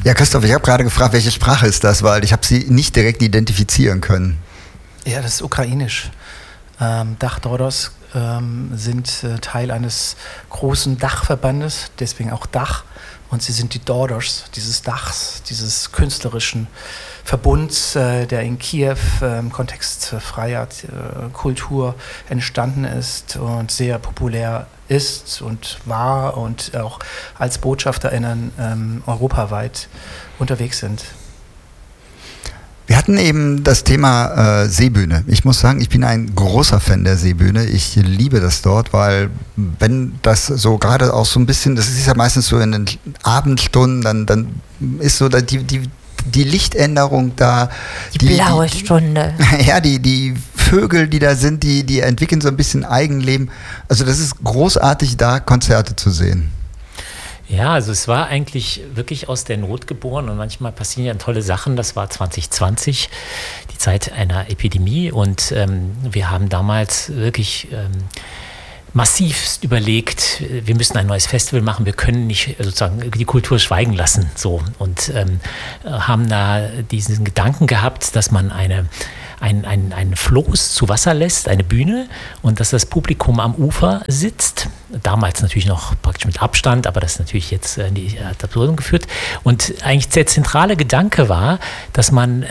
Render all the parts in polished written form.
Ja, Christoph, ich habe gerade gefragt, welche Sprache ist das, weil ich habe sie nicht direkt identifizieren können. Ja, das ist ukrainisch. Dach-Dordos sind Teil eines großen Dachverbandes, deswegen auch Dach. Und sie sind die Dordos dieses Dachs, dieses künstlerischen Verbunds, der in Kiew im Kontext freier Kultur entstanden ist und sehr populär ist und war und auch als BotschafterInnen europaweit unterwegs sind. Wir hatten eben das Thema Seebühne. Ich muss sagen, ich bin ein großer Fan der Seebühne. Ich liebe das dort, weil wenn das so gerade auch so ein bisschen, das ist ja meistens so in den Abendstunden, dann ist so die Lichtänderung da. Die blaue Stunde. Ja, die Vögel, die da sind, die entwickeln so ein bisschen Eigenleben. Also das ist großartig, da Konzerte zu sehen. Ja, also es war eigentlich wirklich aus der Not geboren und manchmal passieren ja tolle Sachen. Das war 2020, die Zeit einer Epidemie und wir haben damals wirklich massivst überlegt, wir müssen ein neues Festival machen, wir können nicht sozusagen die Kultur schweigen lassen. So. Und haben da diesen Gedanken gehabt, dass man einen Floß zu Wasser lässt, eine Bühne, und dass das Publikum am Ufer sitzt. Damals natürlich noch praktisch mit Abstand, aber das ist natürlich jetzt in die Absurdum geführt. Und eigentlich der zentrale Gedanke war, dass man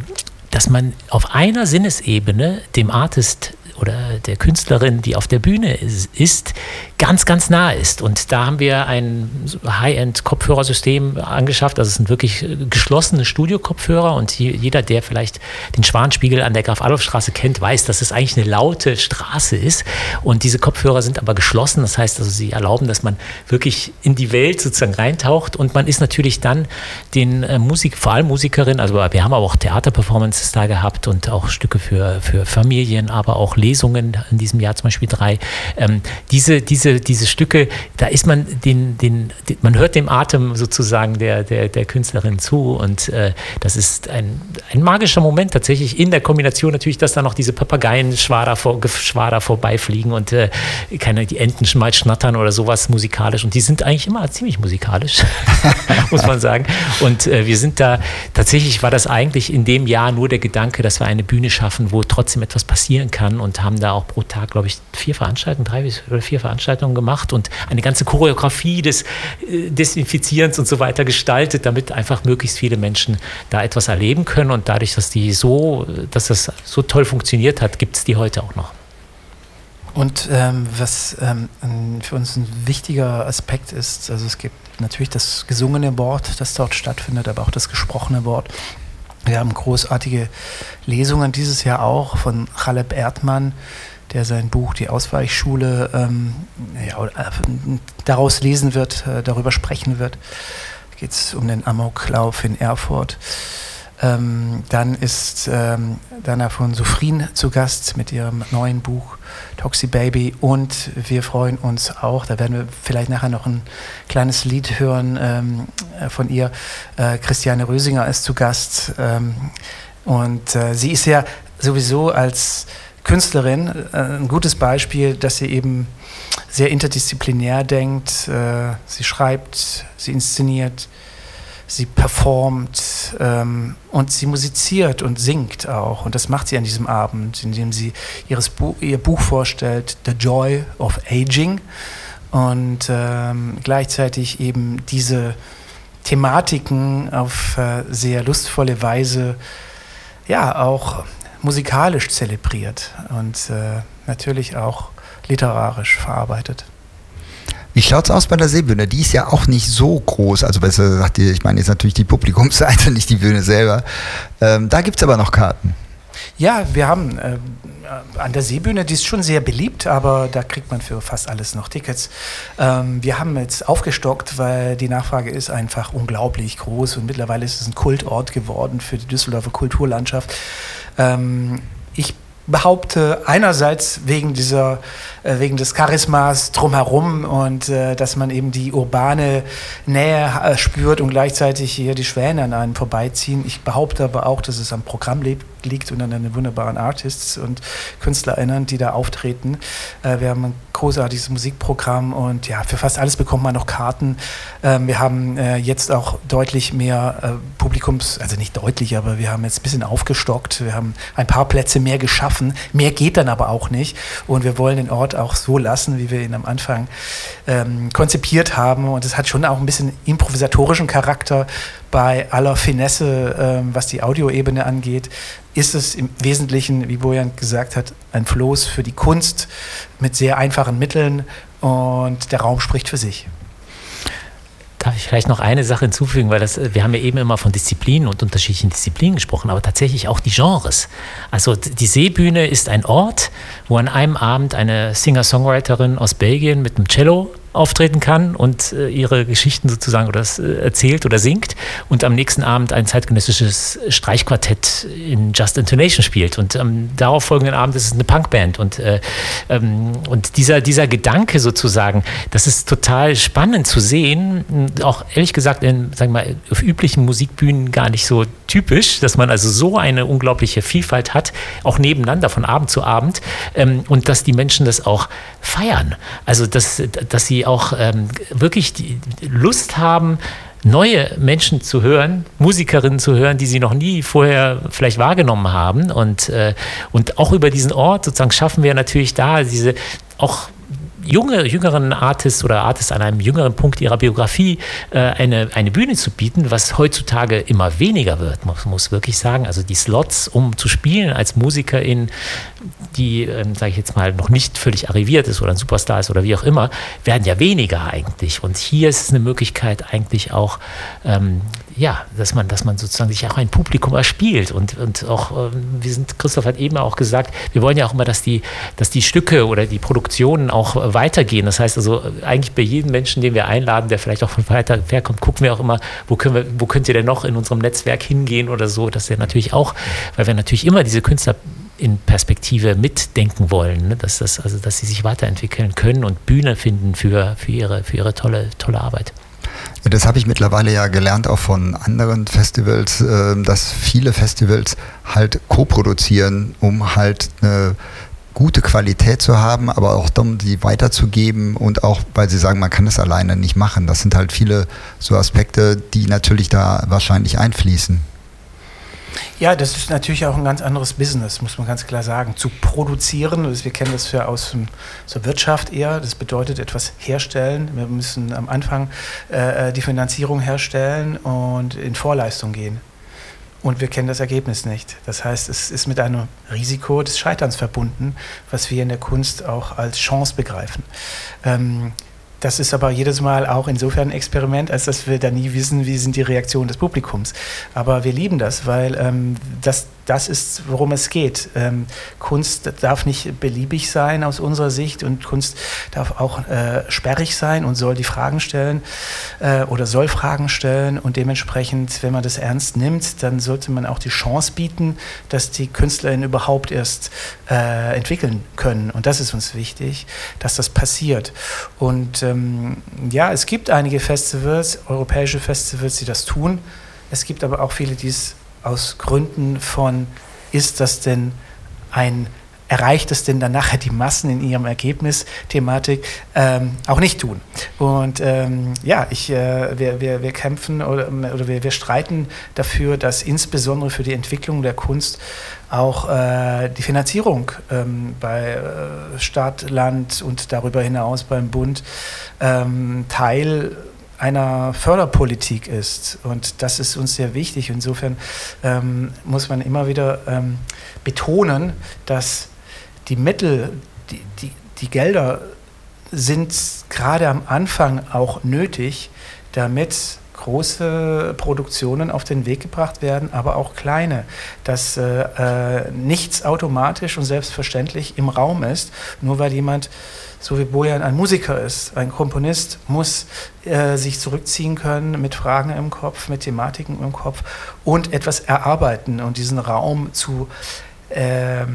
auf einer Sinnesebene dem Artist oder der Künstlerin, die auf der Bühne ist, ganz, ganz nah ist. Und da haben wir ein High-End-Kopfhörersystem angeschafft. Also es sind wirklich geschlossene Studio-Kopfhörer und jeder, der vielleicht den Schwanspiegel an der Graf-Adolf-Straße kennt, weiß, dass es eigentlich eine laute Straße ist. Und diese Kopfhörer sind aber geschlossen. Das heißt also, sie erlauben, dass man wirklich in die Welt sozusagen reintaucht. Und man ist natürlich dann den vor allem Musikerinnen, also wir haben aber auch Theaterperformances da gehabt und auch Stücke für Familien, aber auch Lesungen in diesem Jahr, zum Beispiel 3. Diese Stücke, da ist man man hört dem Atem sozusagen der Künstlerin zu und das ist ein magischer Moment tatsächlich in der Kombination natürlich, dass da noch diese Papageien-Schwader vorbeifliegen und die Enten mal schnattern oder sowas musikalisch und die sind eigentlich immer ziemlich musikalisch, muss man sagen. Und wir sind da, tatsächlich war das eigentlich in dem Jahr nur der Gedanke, dass wir eine Bühne schaffen, wo trotzdem etwas passieren kann und haben da auch pro Tag, glaube ich, 3 oder 4 Veranstaltungen gemacht und eine ganze Choreografie des Desinfizierens und so weiter gestaltet, damit einfach möglichst viele Menschen da etwas erleben können und dadurch, dass das so toll funktioniert hat, gibt es die heute auch noch. Und was für uns ein wichtiger Aspekt ist, also es gibt natürlich das gesungene Wort, das dort stattfindet, aber auch das gesprochene Wort. Wir haben großartige Lesungen dieses Jahr auch von Chaleb Erdmann, der sein Buch Die Ausweichschule daraus lesen wird, darüber sprechen wird. Da geht es um den Amoklauf in Erfurt. Dann ist Dana von Soufrien zu Gast mit ihrem neuen Buch Toxi Baby und wir freuen uns auch, da werden wir vielleicht nachher noch ein kleines Lied hören von ihr. Christiane Rösinger ist zu Gast und sie ist ja sowieso als Künstlerin ein gutes Beispiel, dass sie eben sehr interdisziplinär denkt. Sie schreibt, sie inszeniert, sie performt und sie musiziert und singt auch. Und das macht sie an diesem Abend, indem sie ihr Buch vorstellt, The Joy of Aging. Und gleichzeitig eben diese Thematiken auf sehr lustvolle Weise auch musikalisch zelebriert und natürlich auch literarisch verarbeitet. Wie schaut's aus bei der Seebühne? Die ist ja auch nicht so groß, also besser gesagt, ich meine jetzt natürlich die Publikumsseite, nicht die Bühne selber. Da gibt's aber noch Karten. Ja, wir haben an der Seebühne, die ist schon sehr beliebt, aber da kriegt man für fast alles noch Tickets. Wir haben jetzt aufgestockt, weil die Nachfrage ist einfach unglaublich groß und mittlerweile ist es ein Kultort geworden für die Düsseldorfer Kulturlandschaft. Ich behaupte, einerseits wegen des Charismas drumherum und dass man eben die urbane Nähe spürt und gleichzeitig hier die Schwäne an einem vorbeiziehen. Ich behaupte aber auch, dass es am Programm liegt und an den wunderbaren Artists und KünstlerInnen, die da auftreten. Wir haben ein großartiges Musikprogramm und ja, für fast alles bekommt man noch Karten. Wir haben jetzt auch deutlich mehr also nicht deutlich, aber wir haben jetzt ein bisschen aufgestockt. Wir haben ein paar Plätze mehr geschaffen. Mehr geht dann aber auch nicht. Und wir wollen den Ort auch so lassen, wie wir ihn am Anfang konzipiert haben. Und es hat schon auch ein bisschen improvisatorischen Charakter. Bei aller Finesse, was die Audioebene angeht, ist es im Wesentlichen, wie Bojan gesagt hat, ein Floß für die Kunst mit sehr einfachen Mitteln und der Raum spricht für sich. Darf ich vielleicht noch eine Sache hinzufügen, weil wir haben ja eben immer von Disziplinen und unterschiedlichen Disziplinen gesprochen, aber tatsächlich auch die Genres. Also die Seebühne ist ein Ort, wo an einem Abend eine Singer-Songwriterin aus Belgien mit einem Cello auftreten kann und ihre Geschichten sozusagen oder das erzählt oder singt und am nächsten Abend ein zeitgenössisches Streichquartett in Just Intonation spielt und am darauf folgenden Abend ist es eine Punkband und dieser Gedanke sozusagen, das ist total spannend zu sehen, auch ehrlich gesagt in, sagen wir mal, auf üblichen Musikbühnen gar nicht so typisch, dass man also so eine unglaubliche Vielfalt hat, auch nebeneinander von Abend zu Abend und dass die Menschen das auch feiern, also dass sie auch wirklich die Lust haben, neue Menschen zu hören, Musikerinnen zu hören, die sie noch nie vorher vielleicht wahrgenommen haben und auch über diesen Ort sozusagen schaffen wir natürlich da diese auch jüngeren Artists oder Artists an einem jüngeren Punkt ihrer Biografie eine Bühne zu bieten, was heutzutage immer weniger wird, muss wirklich sagen. Also die Slots, um zu spielen als Musikerin, die, sage ich jetzt mal, noch nicht völlig arriviert ist oder ein Superstar ist oder wie auch immer, werden ja weniger eigentlich. Und hier ist es eine Möglichkeit eigentlich auch, dass man sozusagen sich auch ein Publikum erspielt und auch, Christoph hat eben auch gesagt, wir wollen ja auch immer, dass die Stücke oder die Produktionen auch weitergehen. Das heißt also, eigentlich bei jedem Menschen, den wir einladen, der vielleicht auch von weiter herkommt, gucken wir auch immer, wo könnt ihr denn noch in unserem Netzwerk hingehen oder so, dass wir natürlich auch, weil wir natürlich immer diese Künstler in Perspektive mitdenken wollen, ne? Dass sie sich weiterentwickeln können und Bühne finden für ihre tolle Arbeit. Das habe ich mittlerweile ja gelernt auch von anderen Festivals, dass viele Festivals halt co-produzieren, um halt eine gute Qualität zu haben, aber auch um die weiterzugeben und auch, weil sie sagen, man kann das alleine nicht machen. Das sind halt viele so Aspekte, die natürlich da wahrscheinlich einfließen. Ja, das ist natürlich auch ein ganz anderes Business, muss man ganz klar sagen. Zu produzieren, wir kennen das ja aus der Wirtschaft eher, das bedeutet etwas herstellen. Wir müssen am Anfang die Finanzierung herstellen und in Vorleistung gehen. Und wir kennen das Ergebnis nicht. Das heißt, es ist mit einem Risiko des Scheiterns verbunden, was wir in der Kunst auch als Chance begreifen. Das ist aber jedes Mal auch insofern ein Experiment, als dass wir da nie wissen, wie sind die Reaktionen des Publikums. Aber wir lieben das, weil das ist, worum es geht. Kunst darf nicht beliebig sein aus unserer Sicht und Kunst darf auch sperrig sein und soll die Fragen stellen oder soll Fragen stellen und dementsprechend, wenn man das ernst nimmt, dann sollte man auch die Chance bieten, dass die KünstlerInnen überhaupt erst entwickeln können. Und das ist uns wichtig, dass das passiert. Und es gibt einige Festivals, europäische Festivals, die das tun. Es gibt aber auch viele, die es aus Gründen von, erreicht es denn dann nachher die Massen in ihrem Ergebnis-Thematik auch nicht tun. Und wir kämpfen oder wir streiten dafür, dass insbesondere für die Entwicklung der Kunst auch die Finanzierung bei Stadt, Land und darüber hinaus beim Bund Teil einer Förderpolitik ist. Und das ist uns sehr wichtig. Insofern muss man immer wieder betonen, dass die Mittel, die Gelder sind gerade am Anfang auch nötig, damit große Produktionen auf den Weg gebracht werden, aber auch kleine, dass nichts automatisch und selbstverständlich im Raum ist, nur weil jemand, so wie Bojan, ein Musiker ist, ein Komponist, muss sich zurückziehen können mit Fragen im Kopf, mit Thematiken im Kopf und etwas erarbeiten und diesen Raum zu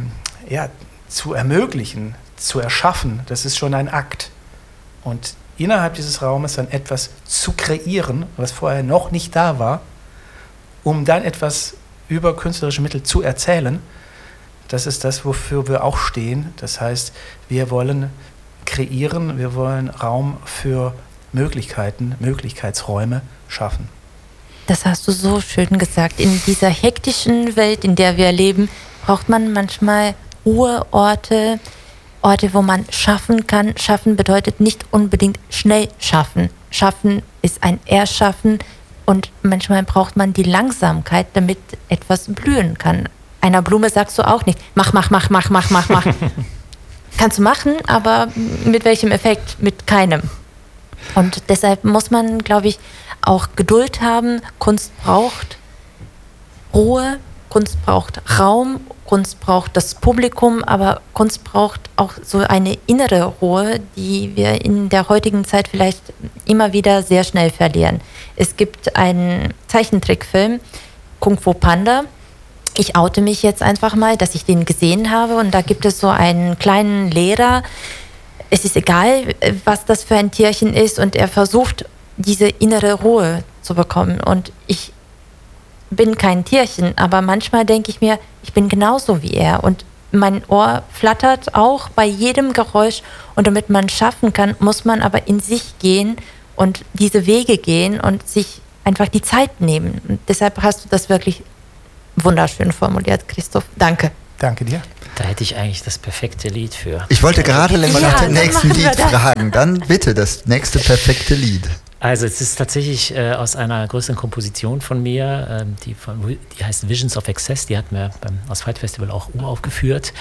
zu ermöglichen, zu erschaffen, das ist schon ein Akt. Und innerhalb dieses Raumes dann etwas zu kreieren, was vorher noch nicht da war, um dann etwas über künstlerische Mittel zu erzählen, das ist das, wofür wir auch stehen. Das heißt, wir wollen kreieren, wir wollen Raum für Möglichkeiten, Möglichkeitsräume schaffen. Das hast du so schön gesagt. In dieser hektischen Welt, in der wir leben, braucht man manchmal Ruheorte, Orte, wo man schaffen kann. Schaffen bedeutet nicht unbedingt schnell schaffen. Schaffen ist ein Erschaffen und manchmal braucht man die Langsamkeit, damit etwas blühen kann. Einer Blume sagst du auch nicht, mach. Kannst du machen, aber mit welchem Effekt? Mit keinem. Und deshalb muss man, glaube ich, auch Geduld haben. Kunst braucht Ruhe, Kunst braucht Raum, Kunst braucht das Publikum, aber Kunst braucht auch so eine innere Ruhe, die wir in der heutigen Zeit vielleicht immer wieder sehr schnell verlieren. Es gibt einen Zeichentrickfilm, Kung Fu Panda. Ich oute mich jetzt einfach mal, dass ich den gesehen habe, und da gibt es so einen kleinen Lehrer. Es ist egal, was das für ein Tierchen ist, und er versucht, diese innere Ruhe zu bekommen. Und ich bin kein Tierchen, aber manchmal denke ich mir, ich bin genauso wie er, und mein Ohr flattert auch bei jedem Geräusch, und damit man schaffen kann, muss man aber in sich gehen und diese Wege gehen und sich einfach die Zeit nehmen. Und deshalb hast du das wirklich wunderschön formuliert, Christoph. Danke. Danke dir. Da hätte ich eigentlich das perfekte Lied für. Ich wollte gerade nach dem nächsten Lied fragen. Dann bitte das nächste perfekte Lied. Also es ist tatsächlich aus einer größeren Komposition von mir, die heißt Visions of Excess, die hat mir beim Ausfight Festival auch uraufgeführt.